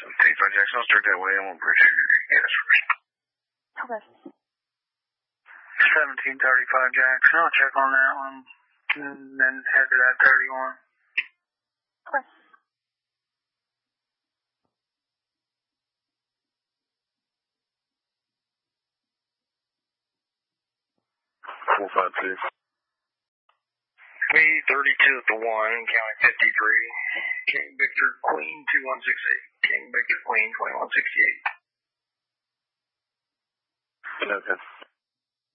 15 Jackson, I'll start that way. I'm on bridge here. Yes. Okay. 1735 Jackson, I'll check on that one. And then head to that 31. Okay. Four, 5, 6. Me, 32 at the 1, county 53. King Victor Queen 2168. King Victor Queen 2168. Okay.